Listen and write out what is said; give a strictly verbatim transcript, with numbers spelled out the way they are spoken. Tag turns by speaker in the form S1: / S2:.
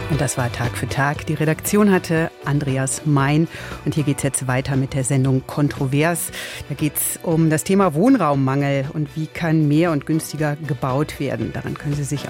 S1: Und das war Tag für Tag. Die Redaktion hatte Andreas Mein. Und hier geht es jetzt weiter mit der Sendung Kontrovers. Da geht es um das Thema Wohnraummangel und wie kann mehr und günstiger gebaut werden. Daran können Sie sich